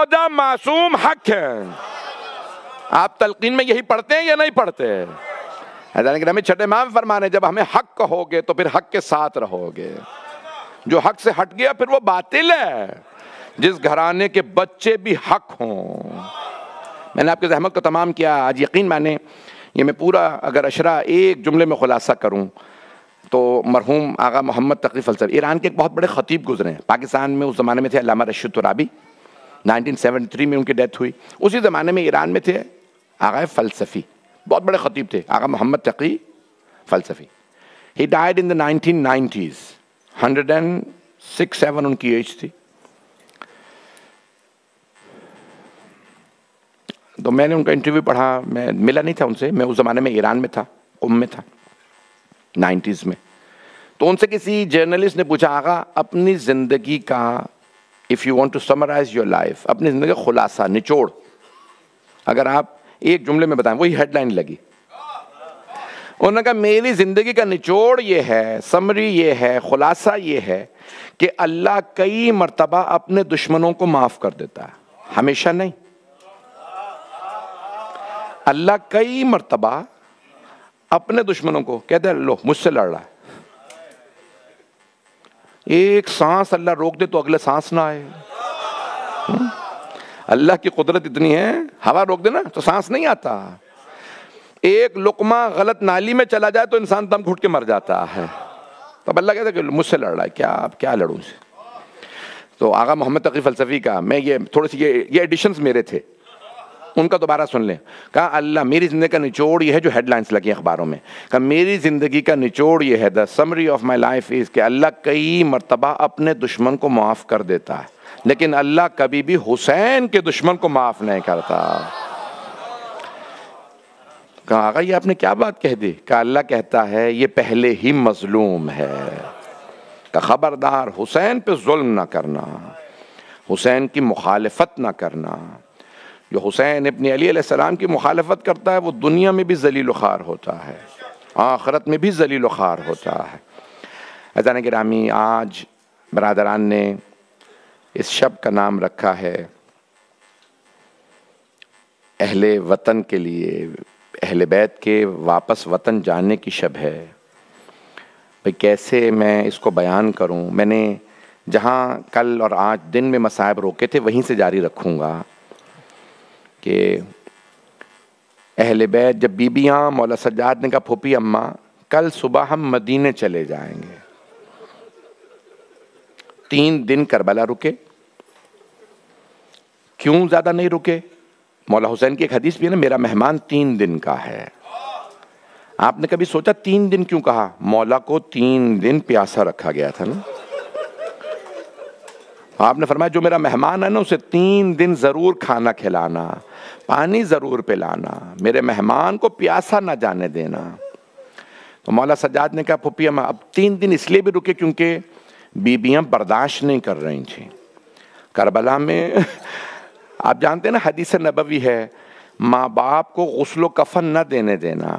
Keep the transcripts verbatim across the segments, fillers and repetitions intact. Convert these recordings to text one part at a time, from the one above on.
مادہ معصوم حق ہے. آپ تلقین میں یہی پڑھتے ہیں یا نہیں پڑھتے؟ حضرت گرامی چھٹے امام فرما رہے ہیں جب ہمیں حق کہو گے تو پھر حق کے ساتھ رہو گے. جو حق سے ہٹ گیا پھر وہ باطل ہے. جس گھرانے کے بچے بھی حق ہوں. میں نے آپ کی زحمت کو تمام کیا. آج یقین مانے یہ میں پورا اگر اشرا ایک جملے میں خلاصہ کروں تو مرحوم آغا محمد تقی فلسفی ایران کے ایک بہت بڑے خطیب گزرے ہیں. پاکستان میں اس زمانے میں تھے علامہ رشید ترابی، نائنٹین سیونٹی تھری میں ان کی ڈیتھ ہوئی. اسی زمانے میں ایران میں تھے آغا فلسفی، بہت بڑے خطیب تھے آغا محمد تقی فلسفی. ہی died in the nineteen nineties, hundred and six seven ان کی ایج تھی. تو میں نے ان کا انٹرویو پڑھا، میں ملا نہیں تھا ان سے، میں اس زمانے میں ایران میں تھا، قم میں تھا نائنٹیز میں. تو ان سے کسی جرنلسٹ نے پوچھا آغا اپنی زندگی کا if you want to summarize your life, اپنی زندگی کا خلاصہ نچوڑ اگر آپ ایک جملے میں بتائیں، وہی ہیڈ لائن لگی. انہوں نے کہا میری زندگی کا نچوڑ یہ ہے، سمری یہ ہے، خلاصہ یہ ہے کہ اللہ کئی مرتبہ اپنے دشمنوں کو معاف کر دیتا ہے، ہمیشہ نہیں. اللہ کئی مرتبہ اپنے دشمنوں کو کہتے ہیں لو مجھ سے لڑ رہا ہے، ایک سانس اللہ روک دے تو اگلے سانس نہ آئے. اللہ کی قدرت اتنی ہے، ہوا روک دے نا تو سانس نہیں آتا. ایک لقمہ غلط نالی میں چلا جائے تو انسان دم گھٹ کے مر جاتا ہے. تب اللہ کہتا ہے کہ مجھ سے لڑ رہا ہے، کیا اب کیا لڑوں سے. تو آغا محمد تقی فلسفی کا میں یہ تھوڑی سی یہ یہ ایڈیشنز میرے تھے، ان کا دوبارہ سن لیں. کہا اللہ میری زندگی کا نچوڑ یہ ہے جو ہیڈ لائنز لگی اخباروں میں. کہا میری زندگی کا نچوڑ یہ ہے، the summary of my life is کہ اللہ کئی مرتبہ اپنے دشمن کو معاف کر دیتا ہے لیکن اللہ کبھی بھی حسین کے دشمن کو معاف نہیں کرتا. کہا آقا یہ آپ نے کیا بات کہہ دی؟ کہا اللہ کہتا ہے یہ پہلے ہی مظلوم ہے. کہا خبردار حسین پہ ظلم نہ کرنا، حسین کی مخالفت نہ کرنا. جو حسین ابن علی علیہ السلام کی مخالفت کرتا ہے وہ دنیا میں بھی ذلیل و خوار ہوتا ہے، آخرت میں بھی ذلیل و خوار ہوتا ہے. عزیزان گرامی، آج برادران نے اس شب کا نام رکھا ہے اہل وطن کے لیے، اہل بیت کے واپس وطن جانے کی شب ہے. بھئی کیسے میں اس کو بیان کروں؟ میں نے جہاں کل اور آج دن میں مصائب روکے تھے وہیں سے جاری رکھوں گا کہ اہل بیت جب بیبیاں مولا سجاد نے کہا پھوپھی اماں کل صبح ہم مدینے چلے جائیں گے، تین دن کربلا رکے. کیوں زیادہ نہیں رکے؟ مولا حسین کی ایک حدیث بھی ہے نا، میرا مہمان تین دن کا ہے. آپ نے کبھی سوچا تین دن کیوں کہا؟ مولا کو تین دن پیاسا رکھا گیا تھا نا. آپ نے فرمایا جو میرا مہمان ہے نا اسے تین دن ضرور کھانا کھلانا، پانی ضرور پلانا، میرے مہمان کو پیاسا نہ جانے دینا. تو مولا سجاد نے کہا پھوپھی اماں اب تین دن اس لیے بھی رکے کیونکہ بیبیاں برداشت نہیں کر رہی تھیں. کربلا میں آپ جانتے ہیں نا حدیث نبوی ہے ماں باپ کو غسل و کفن نہ دینے دینا.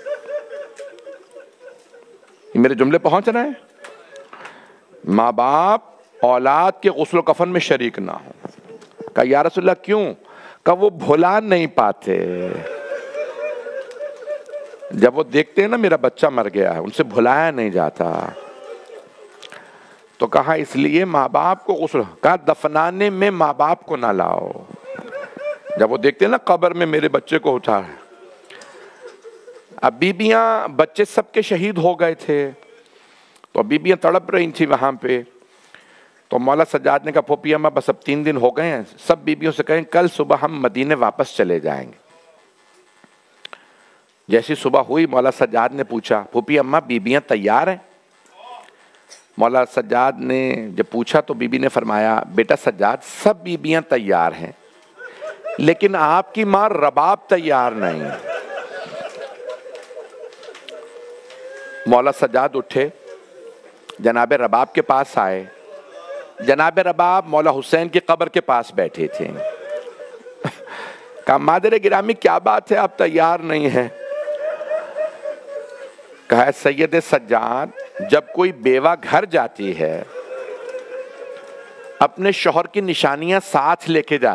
یہ میرے جملے پہنچ رہے ہیں؟ ماں باپ اولاد کے غسل و کفن میں شریک نہ ہو. کہا یا رسول اللہ کیوں؟ کہا وہ بھلا نہیں پاتے، جب وہ دیکھتے ہیں نا میرا بچہ مر گیا ہے ان سے بھلایا نہیں جاتا. تو کہا اس لیے ماں باپ کو غسل، کہا دفنانے میں ماں باپ کو نہ لاؤ، جب وہ دیکھتے ہیں نا قبر میں میرے بچے کو اٹھا ہے. اب بیبیاں بچے سب کے شہید ہو گئے تھے تو بیبیاں تڑپ رہی تھیں وہاں پہ. تو مولا سجاد نے کہا پھوپھی اماں بس اب تین دن ہو گئے ہیں، سب بیبیوں سے کہیں کل صبح ہم مدینے واپس چلے جائیں گے. جیسی صبح ہوئی مولا سجاد نے پوچھا پھوپھی اماں بیبیاں تیار ہیں؟ مولا سجاد نے جب پوچھا تو بی بی نے فرمایا بیٹا سجاد سب بیبیاں تیار ہیں لیکن آپ کی ماں رباب تیار نہیں. مولا سجاد اٹھے، جناب رباب کے پاس آئے. جناب رباب مولا حسین کی قبر کے پاس بیٹھے تھے. کہا مادر گرامی کیا بات ہے آپ تیار نہیں ہیں؟ کہا سید سجاد جب کوئی بیوہ گھر جاتی ہے اپنے شوہر کی نشانیاں ساتھ لے کے جاتی